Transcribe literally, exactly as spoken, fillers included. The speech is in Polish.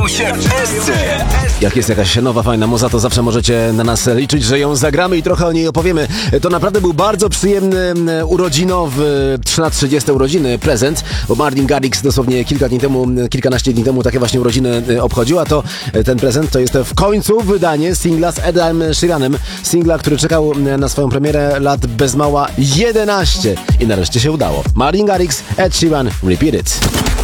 Bawią się wszyscy. Jak jest jakaś nowa, fajna muza, to zawsze możecie na nas liczyć, że ją zagramy i trochę o niej opowiemy. To naprawdę był bardzo przyjemny urodzinowy, na trzydzieste urodziny prezent, bo Martin Garrix dosłownie kilka dni temu, kilkanaście dni temu takie właśnie urodziny obchodził, a to ten prezent to jest w końcu wydanie singla z Edem Sheeranem. Singla, który czekał na swoją premierę lat bez mała jedenaście i nareszcie się udało. Martin Garrix, Ed Sheeran, Repeat It.